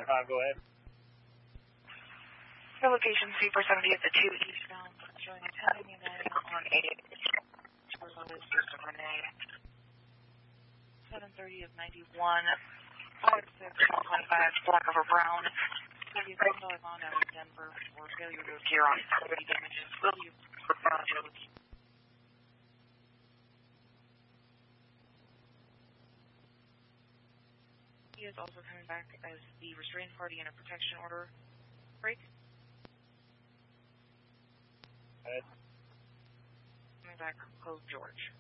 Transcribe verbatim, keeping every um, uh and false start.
five, go ahead. Your location C four seventy at the two eastbound, showing a ten ninety-nine on eight. This is Renee. seven thirty of ninety-one, five six twenty-five, Black over Brown. thirty thousand dollars on out of Denver for failure to appear on property damages. Will you respond to it? He is also coming back as the restrained party in a protection order. Break. Go ahead. Coming back, Code George.